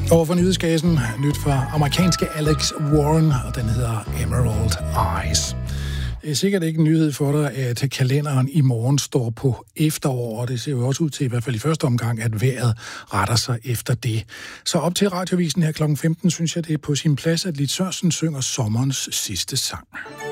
Over for nyhedsgassen, nyt fra amerikanske Alex Warren, og den hedder Emerald Eyes. Det er sikkert ikke en nyhed for dig, at kalenderen i morgen står på efterår, og det ser jo også ud til, i hvert fald i første omgang, at vejret retter sig efter det. Så op til radiovisen her kl. 15, synes jeg, det er på sin plads, at Lis Sørensen synger sommerens sidste sang.